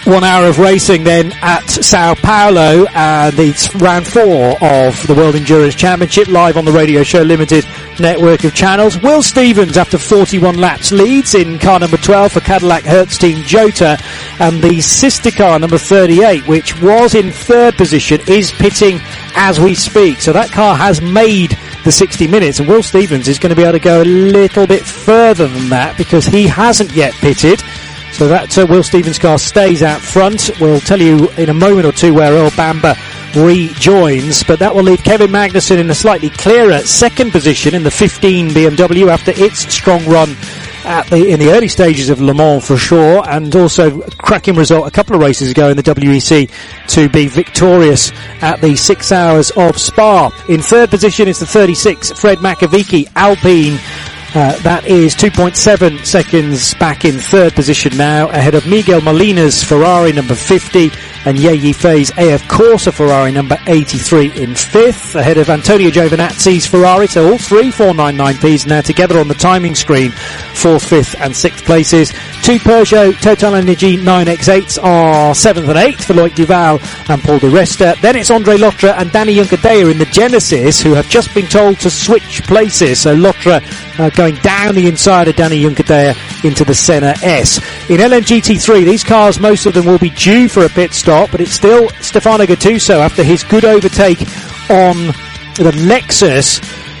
1 hour of racing then at Sao Paulo, and it's round 4 of the World Endurance Championship, live on the Radio Show Limited network of channels. Will Stevens, after 41 laps, leads in car number 12 for Cadillac Hertz Team Jota, and the sister car number 38, which was in third position, is pitting as we speak. So that car has made the 60 minutes, and Will Stevens is going to be able to go a little bit further than that because he hasn't yet pitted. So that Will Stevens car stays out front. We'll tell you in a moment or two where Earl Bamber rejoins, but that will leave Kevin Magnussen in a slightly clearer second position in the 15 BMW after its strong run in the early stages of Le Mans for sure, and also a cracking result a couple of races ago in the WEC to be victorious at the 6 hours of Spa. In third position is the 36 Fred Makovici Alpine. That is 2.7 seconds back in third position now, ahead of Miguel Molina's Ferrari number 50 and Ye Yifei's AF Corsa Ferrari number 83 in fifth, ahead of Antonio Giovinazzi's Ferrari. So all three 499Ps now together on the timing screen, 4th, 5th and 6th places. Two Peugeot TotalEnergies 9X8s are 7th and 8th for Loic Duval and Paul di Resta. Then it's Andre Lotra and Danny Juncadella in the Genesis, who have just been told to switch places. So Lotra going down the inside of Danny Juncadella into the Senna S. In LMGT3, these cars, most of them will be due for a pit stop, but it's still Stefano Gattuso after his good overtake on the Lexus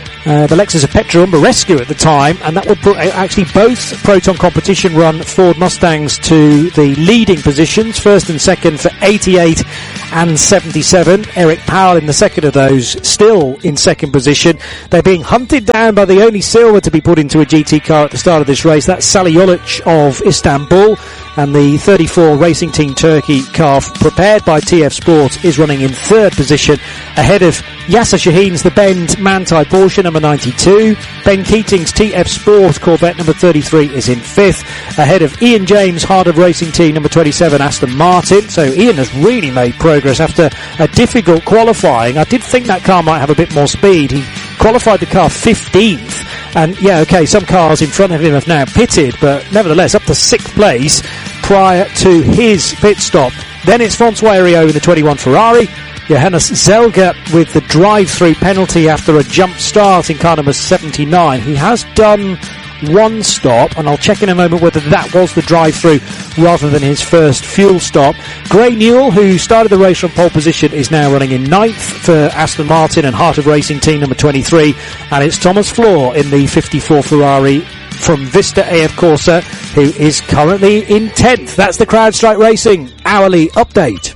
of Petra Umberescu at the time, and that would put actually both Proton Competition run Ford Mustangs to the leading positions, first and second for 88 and 77. Eric Powell in the second of those, still in second position. They're being hunted down by the only silver to be put into a GT car at the start of this race. That's Sally Olic of Istanbul, and the 34 Racing Team Turkey car prepared by TF Sport is running in third position, ahead of Yasser Shaheen's the Bend Manthey Porsche number 92. Ben Keating's TF Sport Corvette number 33 is in fifth, ahead of Ian James Heart of Racing Team number 27 Aston Martin. So Ian has really made progress after a difficult qualifying. I did think that car might have a bit more speed. He qualified the car 15th, and yeah, okay, some cars in front of him have now pitted, but nevertheless up to 6th place prior to his pit stop. Then it's Francois Heriot in the 21 Ferrari. Johannes Zelger with the drive-through penalty after a jump start in car number 79. He has done one stop, and I'll check in a moment whether that was the drive-through rather than his first fuel stop. Gray Newell, who started the race from pole position, is now running in 9th for Aston Martin and Heart of Racing Team number 23, and it's Thomas Floor in the 54 Ferrari from Vista AF Corsa, who is currently in 10th. That's the CrowdStrike Racing hourly update.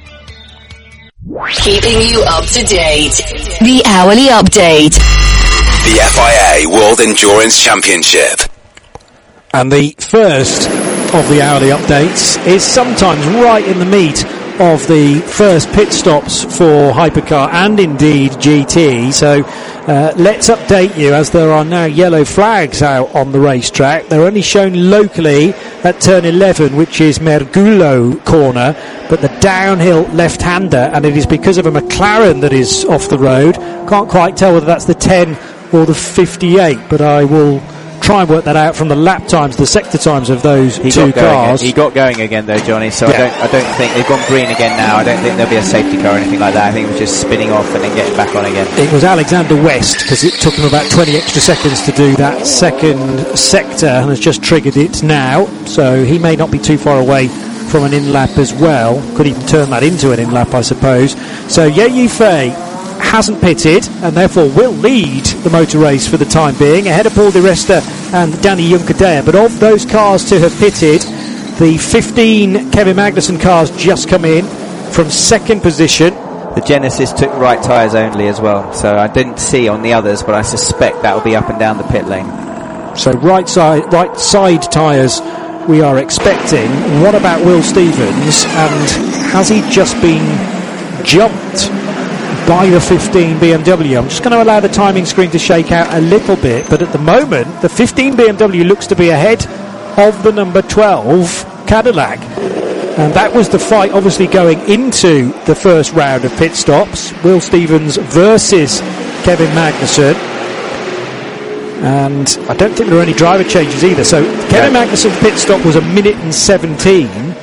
Keeping you up to date. The hourly update. The FIA World Endurance Championship. And the first of the hourly updates is sometimes right in the meat of the first pit stops for Hypercar and indeed GT. So let's update you, as there are now yellow flags out on the racetrack. They're only shown locally at turn 11, which is Mergulo corner, but the downhill left-hander, and it is because of a McLaren that is off the road. Can't quite tell whether that's the 10 or the 58, but I will try and work that out from the lap times, the sector times of those two cars. He got going again though, Johnny, so yeah. I don't think they've gone green again now. I don't think there'll be a safety car or anything like that. I think it was just spinning off and then getting back on again. It was Alexander West, because it took him about 20 extra seconds to do that second sector, and has just triggered it now, so he may not be too far away from an in-lap as well. Could even turn that into an in-lap, I suppose. So Ye Yifei hasn't pitted and therefore will lead the motor race for the time being, ahead of Paul di Resta and Danny Juncadella. But of those cars to have pitted, the 15 Kevin Magnussen cars just come in from second position. The Genesis took right tyres only as well, so I didn't see on the others, but I suspect that will be up and down the pit lane. So right side tyres we are expecting. What about Will Stevens, and has he just been jumped by the 15 BMW? I'm just going to allow the timing screen to shake out a little bit, but at the moment the 15 BMW looks to be ahead of the number 12 Cadillac, and that was the fight obviously going into the first round of pit stops. Will Stevens versus Kevin Magnussen, and I don't think there are any driver changes either. So Kevin Magnussen's pit stop was 1 minute and 17.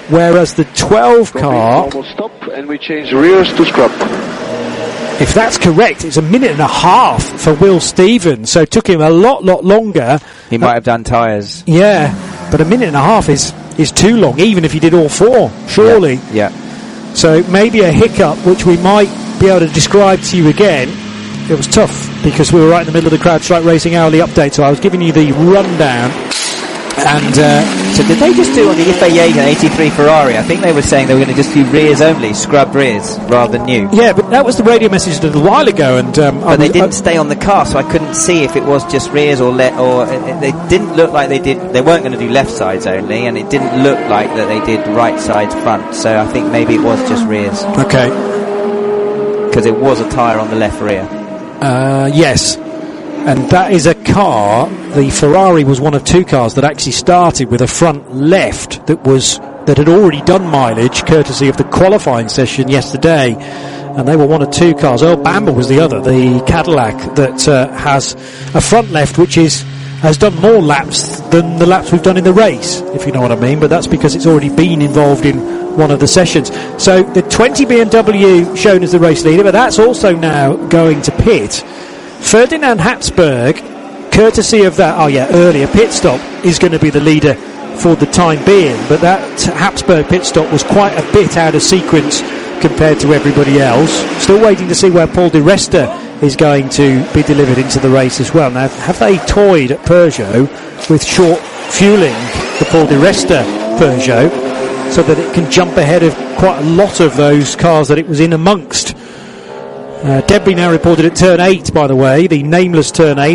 whereas the 12 car, almost stop, and we change rears to scrub. if that's correct, it's a minute and a half for Will Stevens, so it took him a lot longer. He might have done tyres. Yeah, but a minute and a half is too long, even if he did all four, surely. Yeah. So maybe a hiccup, which we might be able to describe to you again. It was tough because we were right in the middle of the CrowdStrike Racing hourly update, so I was giving you the rundown. And so did they just do on the FIA 83 Ferrari? I think they were saying they were going to just do rears only, scrub rears, rather than new. Yeah, but that was the radio message a little while ago, and but they didn't stay on the car, so I couldn't see if it was just rears or they didn't look like they did. They weren't going to do left sides only, and it didn't look like that they did right sides front. So I think maybe it was just rears. Okay, because it was a tyre on the left rear. Yes. And that is a car, the Ferrari was one of two cars that actually started with a front left that had already done mileage, courtesy of the qualifying session yesterday. And they were one of two cars. Earl Bamber was the other, the Cadillac, that has a front left which has done more laps than the laps we've done in the race, if you know what I mean. But that's because it's already been involved in one of the sessions. So the 20 BMW shown as the race leader, but that's also now going to pit. Ferdinand Habsburg, courtesy of that earlier pit stop, is going to be the leader for the time being, but that Habsburg pit stop was quite a bit out of sequence compared to everybody else. Still waiting to see where Paul Di Resta is going to be delivered into the race as well. Now, have they toyed at Peugeot with short fueling the Paul Di Resta Peugeot so that it can jump ahead of quite a lot of those cars that it was in amongst? Debris now reported at turn 8, by the way, the nameless turn 8,